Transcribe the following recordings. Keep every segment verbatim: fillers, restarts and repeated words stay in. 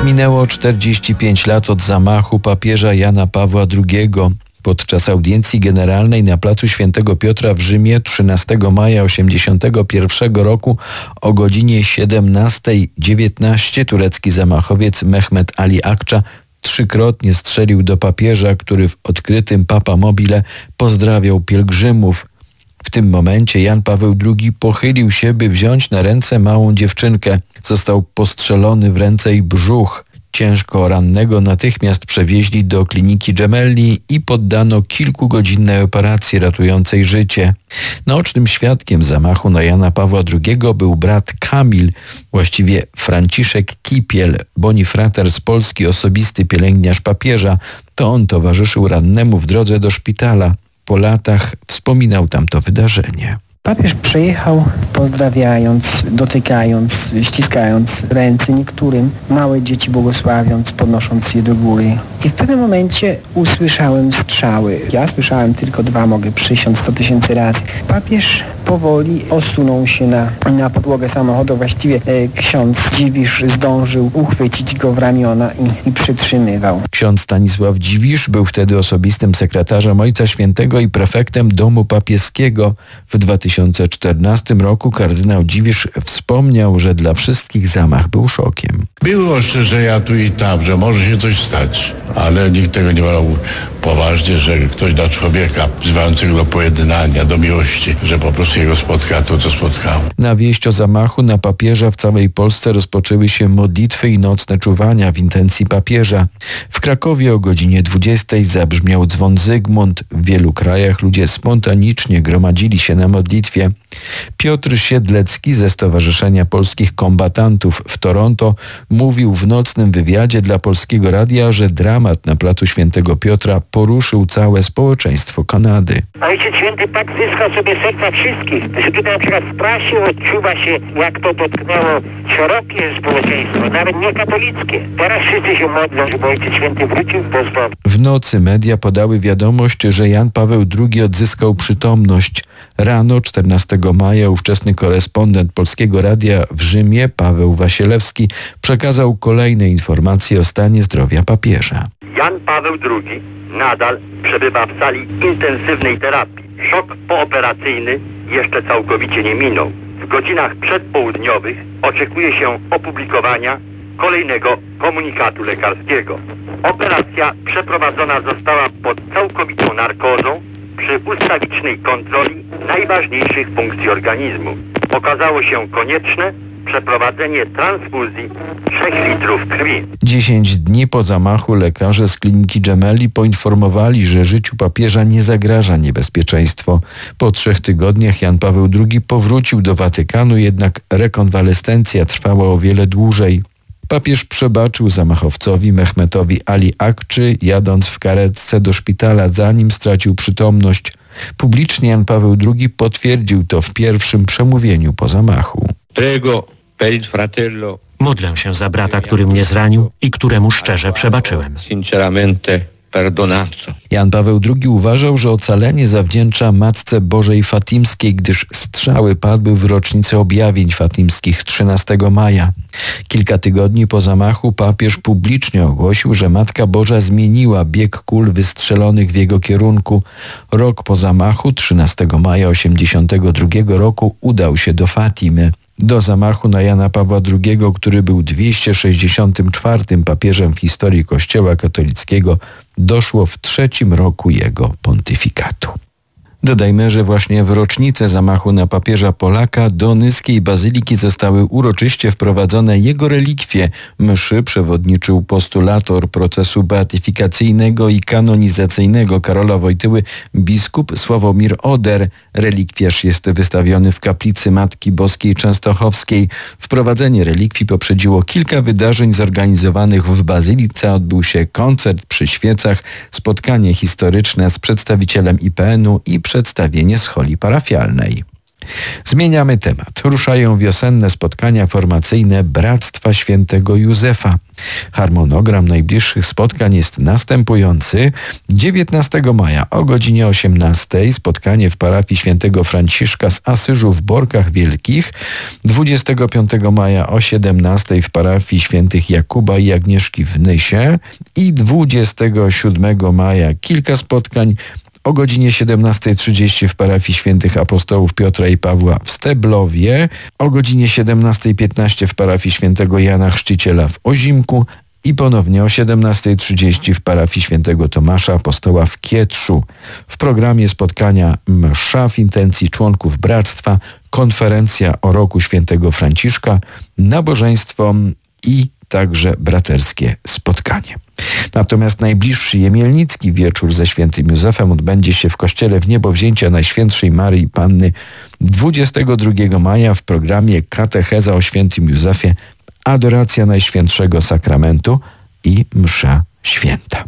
Minęło czterdzieści pięć lat od zamachu papieża Jana Pawła drugiego. Podczas audiencji generalnej na placu Świętego Piotra w Rzymie trzynastego maja osiemdziesiątego pierwszego roku o godzinie siedemnastej dziewiętnaście turecki zamachowiec Mehmet Ali Akça trzykrotnie strzelił do papieża, który w odkrytym Papa Mobile pozdrawiał pielgrzymów. W tym momencie Jan Paweł drugi pochylił się, by wziąć na ręce małą dziewczynkę. Został postrzelony w ręce i brzuch. Ciężko rannego natychmiast przewieźli do kliniki Gemelli i poddano kilkugodzinnej operacji ratującej życie. Naocznym świadkiem zamachu na Jana Pawła drugiego był brat Kamil, właściwie Franciszek Kipiel, bonifrater z Polski, osobisty pielęgniarz papieża. To on towarzyszył rannemu w drodze do szpitala. Po latach wspominał tamto wydarzenie. Papież przyjechał pozdrawiając, dotykając, ściskając ręce niektórym, małe dzieci błogosławiąc, podnosząc je do góry. I w pewnym momencie usłyszałem strzały. Ja słyszałem tylko dwa, mogę przysiąc sto tysięcy razy. Papież powoli osunął się na, na podłogę samochodu. Właściwie e, ksiądz Dziwisz zdążył uchwycić go w ramiona i, i przytrzymywał. Ksiądz Stanisław Dziwisz był wtedy osobistym sekretarzem Ojca Świętego i prefektem domu papieskiego. W dwa tysiące czternastym roku kardynał Dziwisz wspomniał, że dla wszystkich zamach był szokiem. Były ostrzeżenia tu i tam, że może się coś stać, ale nikt tego nie brał poważnie, że ktoś da człowieka wzywającego do pojednania, do miłości, że po prostu jego spotka to, co spotkało. Na wieść o zamachu na papieża w całej Polsce rozpoczęły się modlitwy i nocne czuwania w intencji papieża. W Krakowie o godzinie dwudziestej zabrzmiał dzwon Zygmunt. W wielu krajach ludzie spontanicznie gromadzili się na modlitwie. Piotr Siedlecki ze Stowarzyszenia Polskich Kombatantów w Toronto mówił w nocnym wywiadzie dla Polskiego Radia, że dramat na placu Świętego Piotra poruszył całe społeczeństwo Kanady. Ojciec Święty tak zyskał sobie serca wszystkich, że tutaj na przykład w prasie odczuwa się, jak to dotknęło szerokie społeczeństwo, nawet niekatolickie. Teraz wszyscy się modlą, żeby Ojciec Święty wrócił w Bożdżowie. W nocy media podały wiadomość, że Jan Paweł drugi odzyskał przytomność. Rano czternastego maja ówczesny korespondent Polskiego Radia w Rzymie, Paweł Wasielewski, przekazał kolejne informacje o stanie zdrowia papieża. Jan Paweł drugi nadal przebywa w sali intensywnej terapii. Szok pooperacyjny jeszcze całkowicie nie minął. W godzinach przedpołudniowych oczekuje się opublikowania kolejnego komunikatu lekarskiego. Operacja przeprowadzona została pod całkowitą narkozą przy ustawicznej kontroli najważniejszych funkcji organizmu. Okazało się konieczne przeprowadzenie transfuzji trzech litrów krwi. Dziesięć dni po zamachu lekarze z kliniki Gemelli poinformowali, że życiu papieża nie zagraża niebezpieczeństwo. Po trzech tygodniach Jan Paweł drugi powrócił do Watykanu, jednak rekonwalescencja trwała o wiele dłużej. Papież przebaczył zamachowcowi Mehmetowi Ali Akczy, jadąc w karetce do szpitala, zanim stracił przytomność. Publicznie Jan Paweł drugi potwierdził to w pierwszym przemówieniu po zamachu. Modlę się za brata, który mnie zranił i któremu szczerze przebaczyłem. Jan Paweł drugi uważał, że ocalenie zawdzięcza Matce Bożej Fatimskiej, gdyż strzały padły w rocznicę objawień fatimskich trzynastego maja. Kilka tygodni po zamachu papież publicznie ogłosił, że Matka Boża zmieniła bieg kul wystrzelonych w jego kierunku. Rok po zamachu, trzynastego maja osiemdziesiątego drugiego roku, udał się do Fatimy. Do zamachu na Jana Pawła drugiego, który był dwieście sześćdziesiątym czwartym papieżem w historii Kościoła katolickiego, doszło w trzecim roku jego pontyfikatu. Dodajmy, że właśnie w rocznicę zamachu na papieża Polaka do Nyskiej Bazyliki zostały uroczyście wprowadzone jego relikwie. Mszy przewodniczył postulator procesu beatyfikacyjnego i kanonizacyjnego Karola Wojtyły, biskup Sławomir Oder. Relikwiarz jest wystawiony w kaplicy Matki Boskiej Częstochowskiej. Wprowadzenie relikwii poprzedziło kilka wydarzeń zorganizowanych w Bazylice. Odbył się koncert przy świecach, spotkanie historyczne z przedstawicielem I P N u i przedstawienie scholi parafialnej. Zmieniamy temat. Ruszają wiosenne spotkania formacyjne Bractwa Świętego Józefa. Harmonogram najbliższych spotkań jest następujący. dziewiętnastego maja o godzinie osiemnastej spotkanie w parafii Świętego Franciszka z Asyżu w Borkach Wielkich. dwudziestego piątego maja o siedemnastej w parafii Świętych Jakuba i Agnieszki w Nysie. I dwudziestego siódmego maja kilka spotkań o godzinie siedemnastej trzydzieści w parafii Świętych Apostołów Piotra i Pawła w Steblowie, o godzinie siedemnastej piętnaście w parafii Świętego Jana Chrzciciela w Ozimku i ponownie o siedemnastej trzydzieści w parafii Świętego Tomasza Apostoła w Kietrzu. W programie spotkania msza w intencji członków bractwa, konferencja o roku Świętego Franciszka, nabożeństwo i także braterskie spotkanie. Natomiast najbliższy jemielnicki wieczór ze Świętym Józefem odbędzie się w kościele w Niebowzięcia Najświętszej Maryi Panny dwudziestego drugiego maja w programie Katecheza o Świętym Józefie, Adoracja Najświętszego Sakramentu i Msza Święta.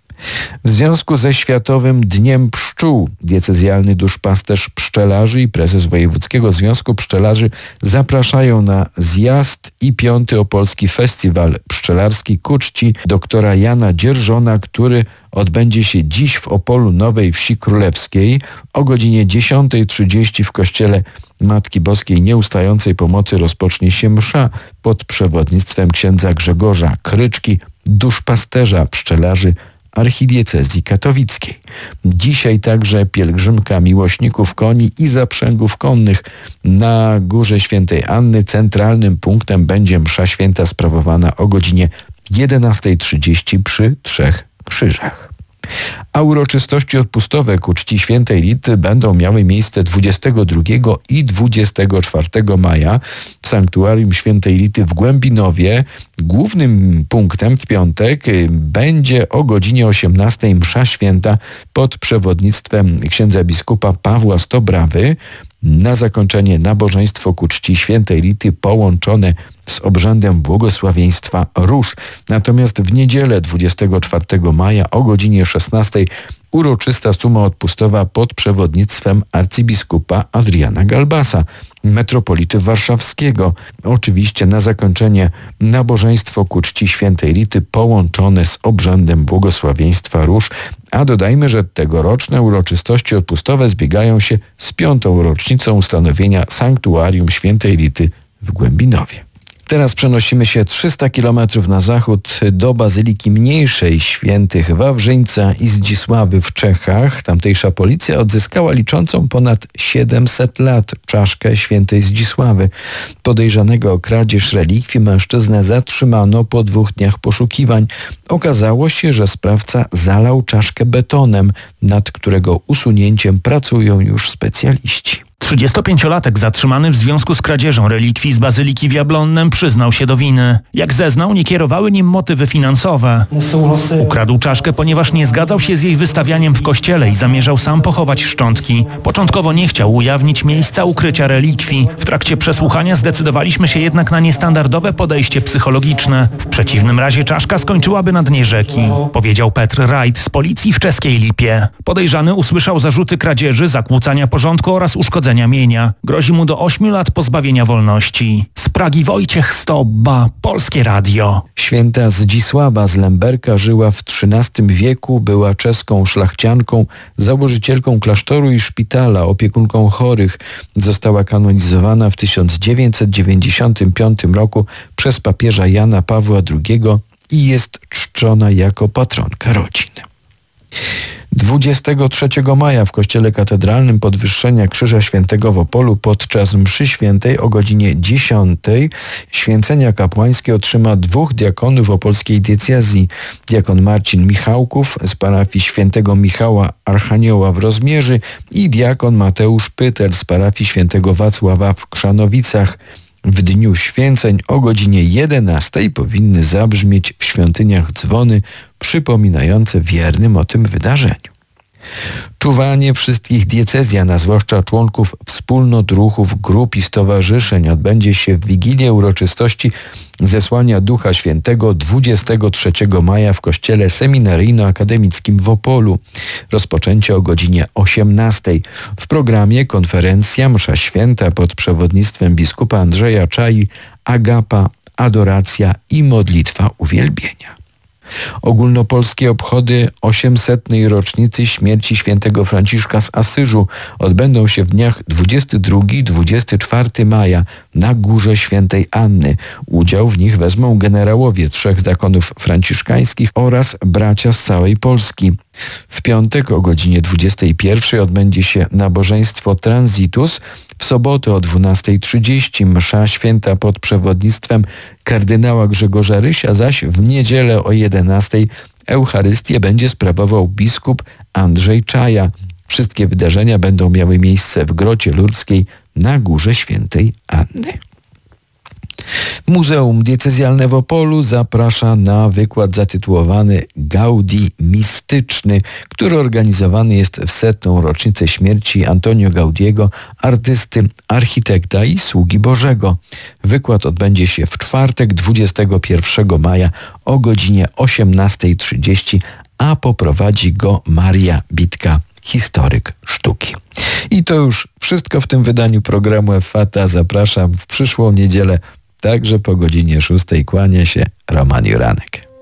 W związku ze Światowym Dniem Pszczół diecezjalny duszpasterz pszczelarzy i prezes Wojewódzkiego Związku Pszczelarzy zapraszają na zjazd i piąty Opolski Festiwal Pszczelarski ku czci doktora Jana Dzierżona, który odbędzie się dziś w Opolu Nowej Wsi Królewskiej o godzinie dziesiątej trzydzieści w kościele Matki Boskiej Nieustającej Pomocy rozpocznie się msza pod przewodnictwem księdza Grzegorza Kryczki, duszpasterza pszczelarzy archidiecezji katowickiej. Dzisiaj także pielgrzymka miłośników koni i zaprzęgów konnych. Na Górze Świętej Anny centralnym punktem będzie msza święta sprawowana o godzinie jedenastej trzydzieści przy Trzech Krzyżach. A uroczystości odpustowe ku czci Świętej Rity będą miały miejsce dwudziestego drugiego i dwudziestego czwartego maja w Sanktuarium Świętej Rity w Głębinowie. Głównym punktem w piątek będzie o godzinie osiemnastej msza święta pod przewodnictwem księdza biskupa Pawła Stobrawy. Na zakończenie nabożeństwo ku czci Świętej Rity połączone z obrzędem błogosławieństwa róż. Natomiast w niedzielę dwudziestego czwartego maja o godzinie szesnastej uroczysta suma odpustowa pod przewodnictwem arcybiskupa Adriana Galbasa, metropolity warszawskiego. Oczywiście na zakończenie nabożeństwo ku czci Świętej Rity połączone z obrzędem błogosławieństwa róż. A dodajmy, że tegoroczne uroczystości odpustowe zbiegają się z piątą rocznicą ustanowienia Sanktuarium Świętej Rity w Głębinowie. Teraz przenosimy się trzysta kilometrów na zachód do Bazyliki Mniejszej Świętych Wawrzyńca i Zdzisławy w Czechach. Tamtejsza policja odzyskała liczącą ponad siedemset lat czaszkę Świętej Zdzisławy. Podejrzanego o kradzież relikwii mężczyznę zatrzymano po dwóch dniach poszukiwań. Okazało się, że sprawca zalał czaszkę betonem, nad którego usunięciem pracują już specjaliści. trzydziestopięciolatek zatrzymany w związku z kradzieżą relikwii z Bazyliki w Jablonnem przyznał się do winy. Jak zeznał, nie kierowały nim motywy finansowe. Ukradł czaszkę, ponieważ nie zgadzał się z jej wystawianiem w kościele i zamierzał sam pochować szczątki. Początkowo nie chciał ujawnić miejsca ukrycia relikwii. W trakcie przesłuchania zdecydowaliśmy się jednak na niestandardowe podejście psychologiczne. W przeciwnym razie czaszka skończyłaby na dnie rzeki, powiedział Petr Rajt z policji w Czeskiej Lipie. Podejrzany usłyszał zarzuty kradzieży, zakłócania porządku oraz uszkodzenia mienia. Grozi mu do ośmiu lat pozbawienia wolności. Z Pragi Wojciech Stobba, Polskie Radio. Święta Zdzisława z Lemberka żyła w trzynastym wieku, była czeską szlachcianką, założycielką klasztoru i szpitala, opiekunką chorych. Została kanonizowana w tysiąc dziewięćset dziewięćdziesiątym piątym roku przez papieża Jana Pawła drugiego i jest czczona jako patronka rodzin. dwudziestego trzeciego maja w kościele katedralnym Podwyższenia Krzyża Świętego w Opolu podczas mszy świętej o godzinie dziesiątej święcenia kapłańskie otrzyma dwóch diakonów opolskiej diecezji. Diakon Marcin Michałków z parafii Świętego Michała Archanioła w Rozmierzy i diakon Mateusz Pytel z parafii Świętego Wacława w Krzanowicach. W dniu święceń o godzinie jedenastej powinny zabrzmieć w świątyniach dzwony przypominające wiernym o tym wydarzeniu. Czuwanie wszystkich diecezjan, a zwłaszcza członków wspólnot, ruchów, grup i stowarzyszeń odbędzie się w Wigilię uroczystości zesłania Ducha Świętego dwudziestego trzeciego maja w kościele seminaryjno-akademickim w Opolu. Rozpoczęcie o godzinie osiemnastej. W programie konferencja, msza święta pod przewodnictwem biskupa Andrzeja Czai, agapa, adoracja i modlitwa uwielbienia. Ogólnopolskie obchody osiemsetnej rocznicy śmierci świętego Franciszka z Asyżu odbędą się w dniach dwudziestego drugiego do dwudziestego czwartego maja na Górze Świętej Anny. Udział w nich wezmą generałowie trzech zakonów franciszkańskich oraz bracia z całej Polski. W piątek o godzinie dwudziestej pierwszej odbędzie się nabożeństwo Transitus, w sobotę o dwunastej trzydzieści msza święta pod przewodnictwem kardynała Grzegorza Rysia, zaś w niedzielę o jedenastej Eucharystię będzie sprawował biskup Andrzej Czaja. Wszystkie wydarzenia będą miały miejsce w Grocie Lurdzkiej na Górze Świętej Anny. Muzeum Diecezjalne w Opolu zaprasza na wykład zatytułowany Gaudi Mistyczny, który organizowany jest w setną rocznicę śmierci Antonio Gaudiego, artysty, architekta i sługi Bożego. Wykład odbędzie się w czwartek dwudziestego pierwszego maja o godzinie osiemnastej trzydzieści, a poprowadzi go Maria Bitka, historyk sztuki. I to już wszystko w tym wydaniu programu Effata. Zapraszam w przyszłą niedzielę, także po godzinie szóstej. Kłania się Roman Juranek.